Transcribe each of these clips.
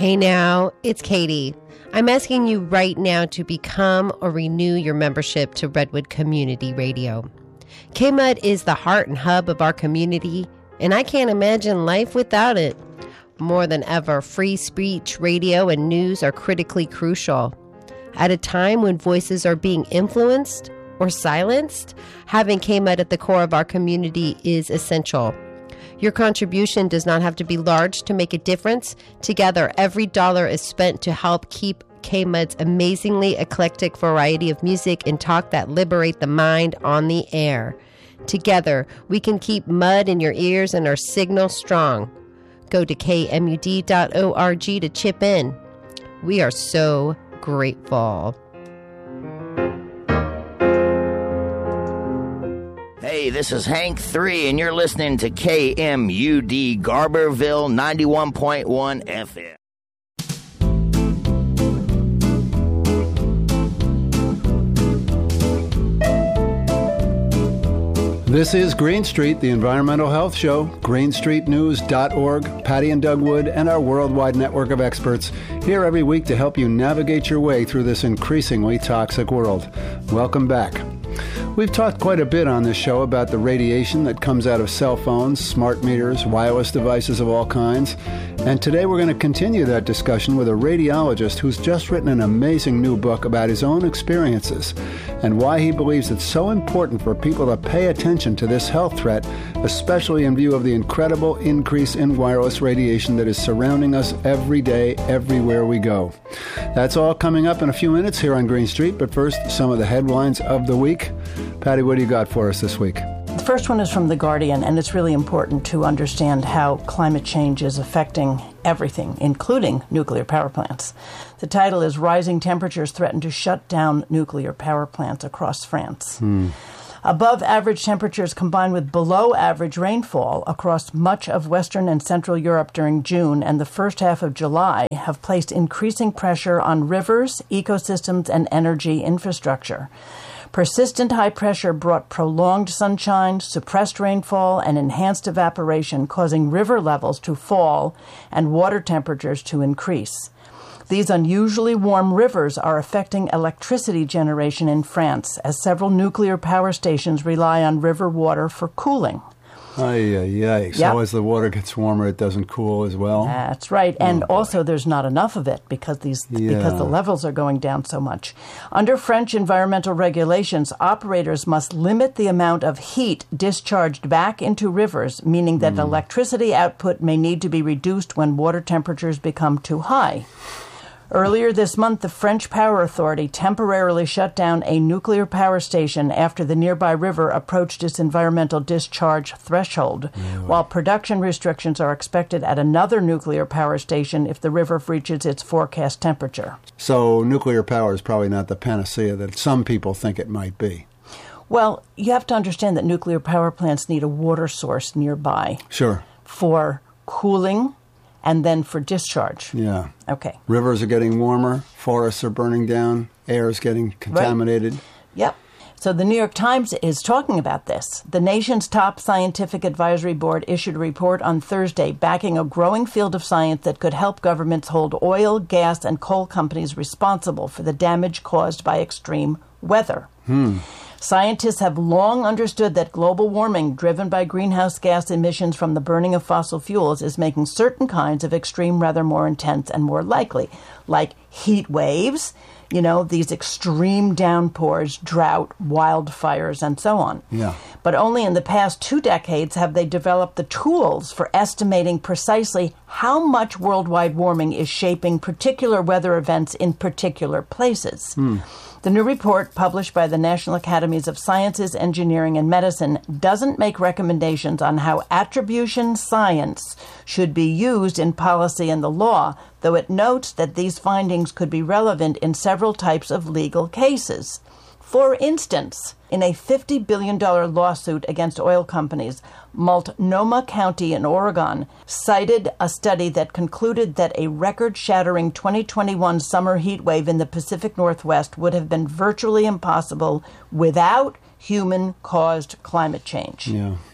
Hey now, it's Katie. I'm asking you right now to become or renew your membership to Redwood Community Radio. KMUD is the heart and hub of our community, and I can't imagine life without it. More than ever, free speech, radio, and news are critically crucial. At a time when voices are being influenced or silenced, having KMUD at the core of our community is essential. Your contribution does not have to be large to make a difference. Together, every dollar is spent to help keep KMUD's amazingly eclectic variety of music and talk that liberate the mind on the air. Together, we can keep mud in your ears and our signal strong. Go to kmud.org to chip in. We are so grateful. Hey, this is Hank 3, and you're listening to KMUD Garberville 91.1 FM. This is Green Street, the Environmental Health Show, greenstreetnews.org, Patty and Doug Wood, and our worldwide network of experts here every week to help you navigate your way through this increasingly toxic world. Welcome back. We've talked quite a bit on this show about the radiation that comes out of cell phones, smart meters, wireless devices of all kinds. And today we're going to continue that discussion with a radiologist who's just written an amazing new book about his own experiences and why he believes it's so important for people to pay attention to this health threat, especially in view of the incredible increase in wireless radiation that is surrounding us every day, everywhere we go. That's all coming up in a few minutes here on Green Street, but first, some of the headlines of the week. Patty, what do you got for us this week? The first one is from The Guardian, and it's really important to understand how climate change is affecting everything, including nuclear power plants. The title is Rising Temperatures Threaten to Shut Down Nuclear Power Plants Across France. Above average temperatures combined with below average rainfall across much of Western and Central Europe during June and the first half of July have placed increasing pressure on rivers, ecosystems, and energy infrastructure. Persistent high pressure brought prolonged sunshine, suppressed rainfall, and enhanced evaporation, causing river levels to fall and water temperatures to increase. These unusually warm rivers are affecting electricity generation in France, as several nuclear power stations rely on river water for cooling. So as the water gets warmer, it doesn't cool as well? That's right. And also there's not enough of it because because the levels are going down so much. Under French environmental regulations, operators must limit the amount of heat discharged back into rivers, meaning that electricity output may need to be reduced when water temperatures become too high. Earlier this month, the French Power Authority temporarily shut down a nuclear power station after the nearby river approached its environmental discharge threshold, while production restrictions are expected at another nuclear power station if the river reaches its forecast temperature. So nuclear power is probably not the panacea that some people think it might be. Well, you have to understand that nuclear power plants need a water source nearby. Sure. For cooling and then for discharge. Yeah. Okay. Rivers are getting warmer, forests are burning down, air is getting contaminated. Right. Yep. So the New York Times is talking about this. The nation's top scientific advisory board issued a report on Thursday backing a growing field of science that could help governments hold oil, gas, and coal companies responsible for the damage caused by extreme weather. Scientists have long understood that global warming driven by greenhouse gas emissions from the burning of fossil fuels is making certain kinds of extreme weather more intense and more likely, like heat waves, these extreme downpours, drought, wildfires, and so on. Yeah. But only in the past 2 decades have they developed the tools for estimating precisely how much worldwide warming is shaping particular weather events in particular places. The new report, published by the National Academies of Sciences, Engineering, and Medicine, doesn't make recommendations on how attribution science should be used in policy and the law, though it notes that these findings could be relevant in several types of legal cases. For instance, in a $50 billion lawsuit against oil companies, Multnomah County in Oregon cited a study that concluded that a record-shattering 2021 summer heat wave in the Pacific Northwest would have been virtually impossible without human-caused climate change. Yeah.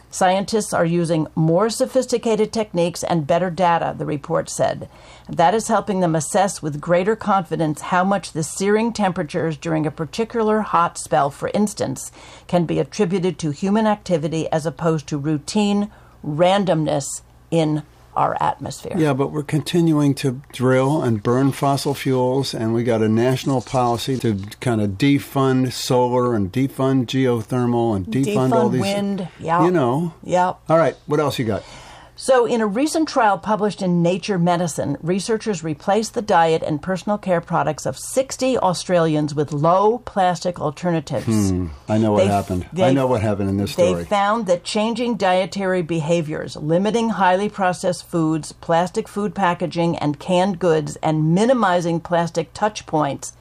Scientists are using more sophisticated techniques and better data, the report said. That is helping them assess with greater confidence how much the searing temperatures during a particular hot spell, for instance, can be attributed to human activity as opposed to routine randomness in our atmosphere. Yeah, but we're continuing to drill and burn fossil fuels, and we got a national policy to kind of defund solar and defund geothermal and defund all these. Wind, yeah. You know. Yeah. All right, what else you got? So in a recent trial published in Nature Medicine, researchers replaced the diet and personal care products of 60 Australians with low plastic alternatives. I know what happened. I know what happened in this story. They found that changing dietary behaviors, limiting highly processed foods, plastic food packaging, and canned goods, and minimizing plastic touch points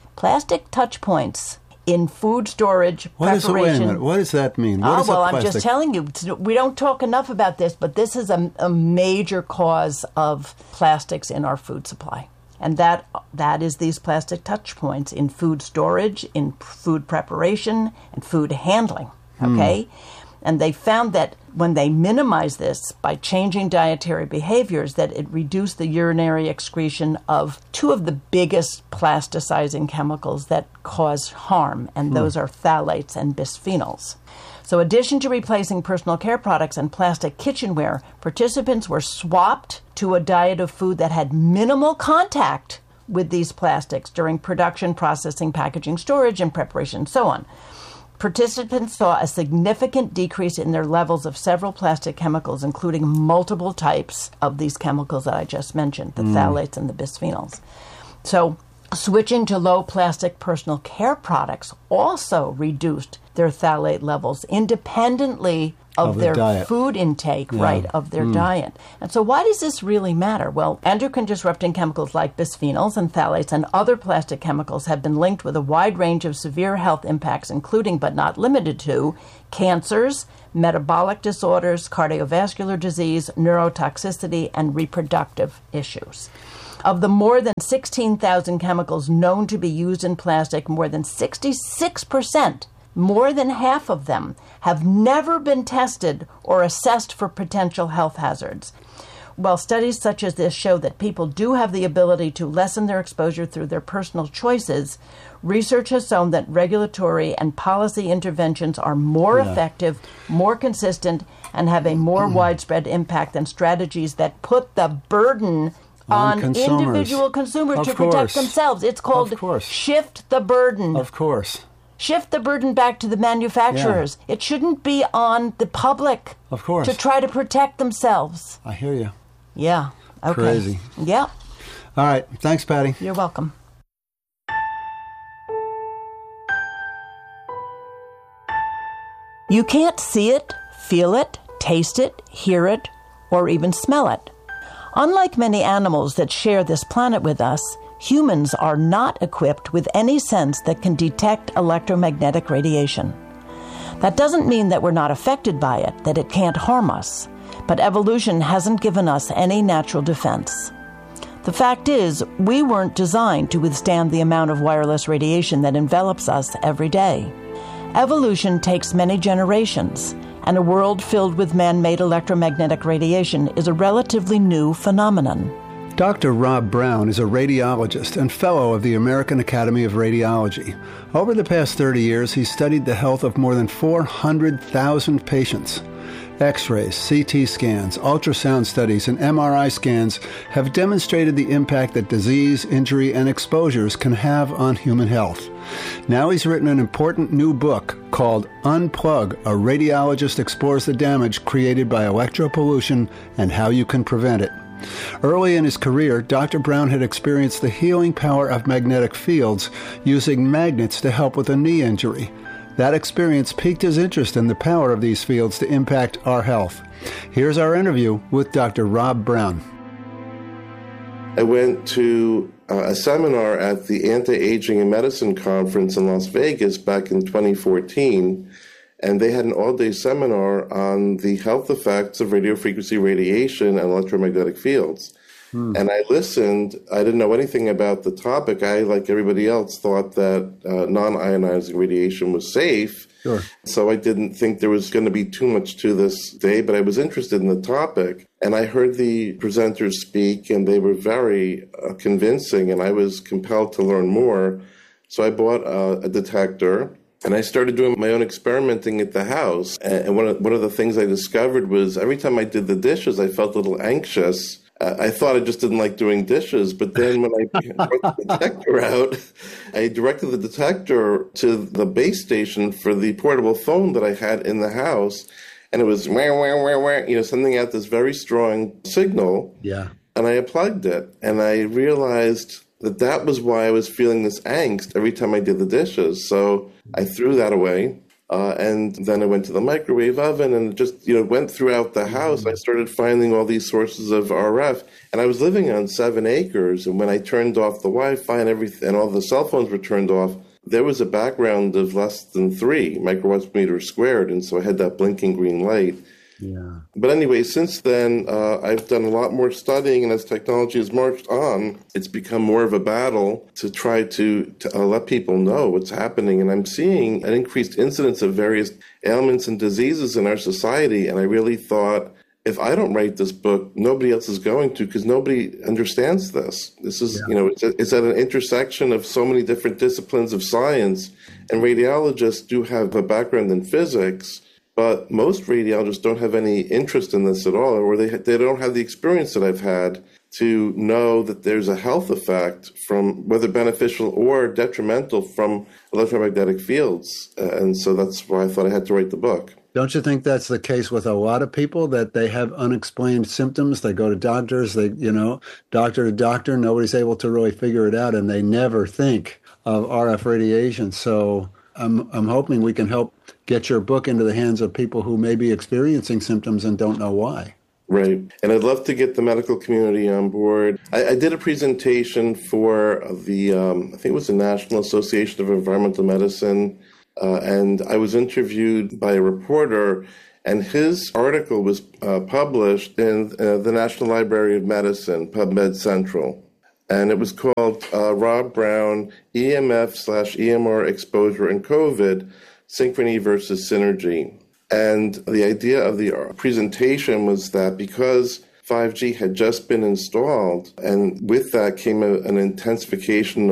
in food storage, preparation. Wait a minute. What does that mean? What is I'm just telling you. We don't talk enough about this, but this is a major cause of plastics in our food supply. And that is these plastic touch points in food storage, in food preparation, and food handling. Okay? And they found that when they minimized this by changing dietary behaviors, that it reduced the urinary excretion of two of the biggest plasticizing chemicals that cause harm, and those are phthalates and bisphenols. So in addition to replacing personal care products and plastic kitchenware, participants were swapped to a diet of food that had minimal contact with these plastics during production, processing, packaging, storage, and preparation, and so on. Participants saw a significant decrease in their levels of several plastic chemicals, including multiple types of these chemicals that I just mentioned, the phthalates and the bisphenols. So switching to low plastic personal care products also reduced their phthalate levels independently of their diet. Food intake, of their diet. And so why does this really matter? Well, endocrine disrupting chemicals like bisphenols and phthalates and other plastic chemicals have been linked with a wide range of severe health impacts, including but not limited to cancers, metabolic disorders, cardiovascular disease, neurotoxicity, and reproductive issues. Of the more than 16,000 chemicals known to be used in plastic, more than 66%, more than half of them, have never been tested or assessed for potential health hazards. While studies such as this show that people do have the ability to lessen their exposure through their personal choices, research has shown that regulatory and policy interventions are more effective, more consistent, and have a more widespread impact than strategies that put the burden on individual consumers to protect themselves. It's called shift the burden. Of course. Shift the burden back to the manufacturers. Yeah. It shouldn't be on the public to try to protect themselves. I hear you. Yeah. Okay. Crazy. Yeah. All right. Thanks, Patty. You're welcome. You can't see it, feel it, taste it, hear it, or even smell it. Unlike many animals that share this planet with us, humans are not equipped with any sense that can detect electromagnetic radiation. That doesn't mean that we're not affected by it, that it can't harm us, but evolution hasn't given us any natural defense. The fact is, we weren't designed to withstand the amount of wireless radiation that envelops us every day. Evolution takes many generations, and a world filled with man-made electromagnetic radiation is a relatively new phenomenon. Dr. Rob Brown is a radiologist and fellow of the American Academy of Radiology. Over the past 30 years, he's studied the health of more than 400,000 patients. X-rays, CT scans, ultrasound studies, and MRI scans have demonstrated the impact that disease, injury, and exposures can have on human health. Now he's written an important new book called Unplug, A Radiologist Explores the Damage Created by Electropollution and How You Can Prevent It. Early in his career, Dr. Brown had experienced the healing power of magnetic fields using magnets to help with a knee injury. That experience piqued his interest in the power of these fields to impact our health. Here's our interview with Dr. Rob Brown. I went to a seminar at the Anti-Aging and Medicine Conference in Las Vegas back in 2014, and they had an all-day seminar on the health effects of radiofrequency radiation and electromagnetic fields. And I listened. I didn't know anything about the topic. I, like everybody else, thought that non-ionizing radiation was safe. Sure. So I didn't think there was going to be too much to this day, but I was interested in the topic. And I heard the presenters speak, and they were very convincing, and I was compelled to learn more. So I bought a detector, and I started doing my own experimenting at the house. And one of the things I discovered was every time I did the dishes, I felt a little anxious. I thought I just didn't like doing dishes, but then when I brought the detector out, I directed the detector to the base station for the portable phone that I had in the house, and it was sending out this very strong signal. Yeah. And I unplugged it, and I realized that was why I was feeling this angst every time I did the dishes. So I threw that away. And then I went to the microwave oven and just, went throughout the house. I started finding all these sources of RF. And I was living on 7 acres. And when I turned off the Wi-Fi and everything, and all the cell phones were turned off, there was a background of less than 3 microwatts per meter squared. And so I had that blinking green light. Yeah. But anyway, since then, I've done a lot more studying, and as technology has marched on, it's become more of a battle to try to let people know what's happening. And I'm seeing an increased incidence of various ailments and diseases in our society. And I really thought, if I don't write this book, nobody else is going to, because nobody understands this. This is, it's at an intersection of so many different disciplines of science, and radiologists do have a background in physics. But most radiologists don't have any interest in this at all, or they don't have the experience that I've had to know that there's a health effect from, whether beneficial or detrimental, from electromagnetic fields. And so that's why I thought I had to write the book. Don't you think that's the case with a lot of people, that they have unexplained symptoms? They go to doctors, doctor to doctor, nobody's able to really figure it out, and they never think of RF radiation. So I'm hoping we can help get your book into the hands of people who may be experiencing symptoms and don't know why. Right. And I'd love to get the medical community on board. I did a presentation for the, I think it was the National Association of Environmental Medicine, and I was interviewed by a reporter, and his article was published in the National Library of Medicine, PubMed Central. And it was called Rob Brown, EMF/EMR Exposure and COVID, Synchrony versus Synergy. And the idea of the presentation was that because 5G had just been installed, and with that came an intensification of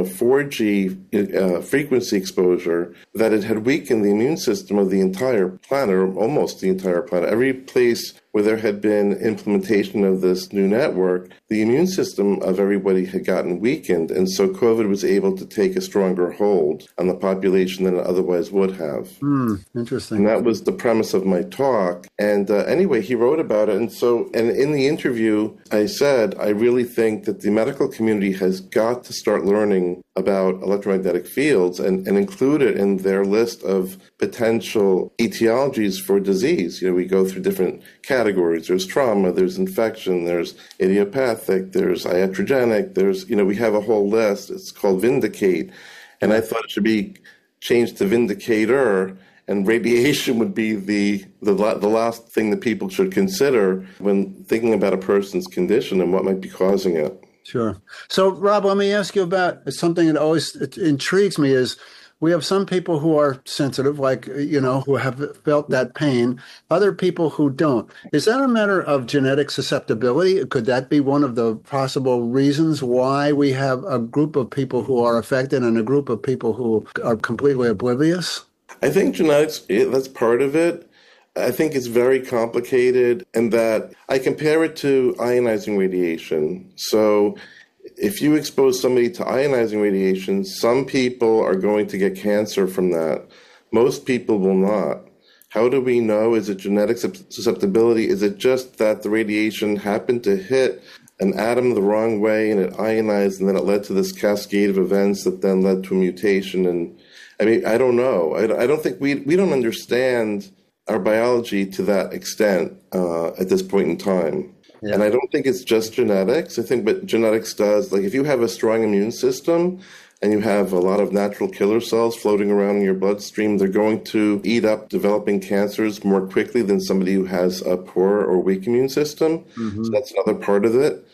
4G frequency exposure, that it had weakened the immune system of the entire planet, or almost the entire planet. Every place where there had been implementation of this new network, the immune system of everybody had gotten weakened, and so COVID was able to take a stronger hold on the population than it otherwise would have. Interesting. And that was the premise of my talk. And anyway, he wrote about it. And in the interview, I said, I really think that the medical community has got to start learning about electromagnetic fields and include it in their list of potential etiologies for disease. We go through different categories. There's trauma, there's infection, there's idiopathic, there's iatrogenic, we have a whole list. It's called Vindicate. And I thought it should be changed to Vindicator, and radiation would be the last thing that people should consider when thinking about a person's condition and what might be causing it. Sure. So, Rob, let me ask you about something that always intrigues me is we have some people who are sensitive, like, who have felt that pain, other people who don't. Is that a matter of genetic susceptibility? Could that be one of the possible reasons why we have a group of people who are affected and a group of people who are completely oblivious? I think genetics, that's part of it. I think it's very complicated, and that I compare it to ionizing radiation. So if you expose somebody to ionizing radiation, some people are going to get cancer from that. Most people will not. How do we know? Is it genetic susceptibility? Is it just that the radiation happened to hit an atom the wrong way and it ionized, and then it led to this cascade of events that then led to a mutation? And I mean, I don't know. I don't think we don't understand our biology to that extent at this point in time. Yeah. And I don't think it's just genetics. I think what genetics does, like if you have a strong immune system and you have a lot of natural killer cells floating around in your bloodstream, they're going to eat up developing cancers more quickly than somebody who has a poor or weak immune system. Mm-hmm. So that's another part of it.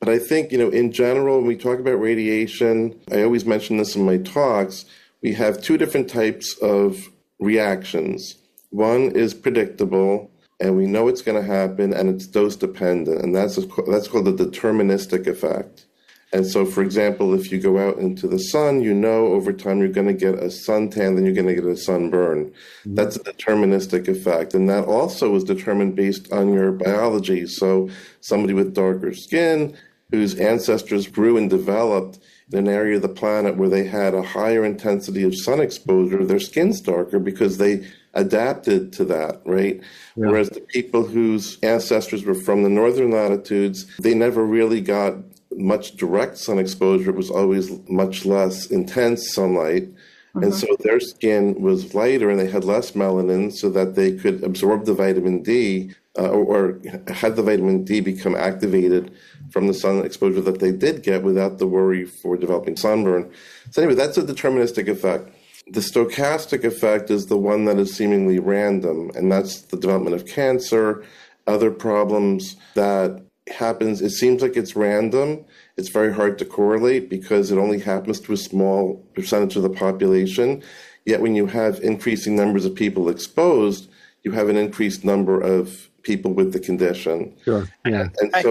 But I think, in general, when we talk about radiation, I always mention this in my talks, we have two different types of reactions. One is predictable, and we know it's going to happen, and it's dose dependent, and that's called the deterministic effect. And so, for example, if you go out into the sun, over time you're going to get a suntan, then you're going to get a sunburn. Mm-hmm. That's a deterministic effect. And that also is determined based on your biology. So somebody with darker skin, whose ancestors grew and developed in an area of the planet where they had a higher intensity of sun exposure, their skin's darker because they adapted to that, right? Yeah. Whereas the people whose ancestors were from the northern latitudes, they never really got much direct sun exposure. It was always much less intense sunlight. Mm-hmm. And so their skin was lighter and they had less melanin so that they could absorb the vitamin D or had the vitamin D become activated from the sun exposure that they did get without the worry for developing sunburn. So anyway, that's a deterministic effect. The stochastic effect is the one that is seemingly random, and that's the development of cancer, other problems that happens. It seems like it's random. It's very hard to correlate because it only happens to a small percentage of the population. Yet when you have increasing numbers of people exposed, you have an increased number of people with the condition. Sure. Yeah.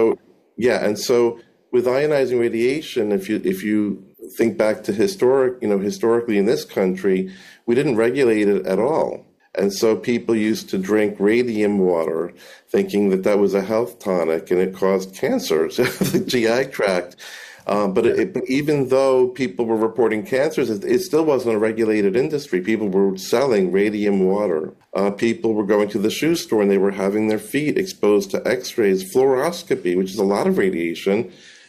And so with ionizing radiation, if you think back to historically in this country, we didn't regulate it at all. And so people used to drink radium water, thinking that was a health tonic, and it caused cancer to the GI tract. But even though people were reporting cancers, it still wasn't a regulated industry. People were selling radium water. People were going to the shoe store and they were having their feet exposed to X-rays, fluoroscopy, which is a lot of radiation,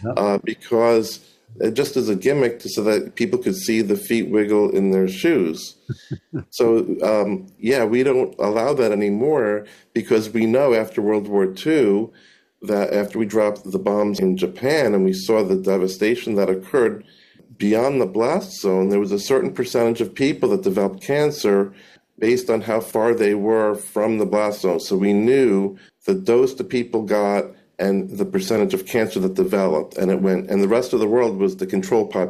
because just as a gimmick so that people could see the feet wiggle in their shoes. So, we don't allow that anymore because we know after World War II that after we dropped the bombs in Japan and we saw the devastation that occurred beyond the blast zone, there was a certain percentage of people that developed cancer based on how far they were from the blast zone. So we knew the dose the people got and the percentage of cancer that developed, and it went, and the rest of the world was the control population.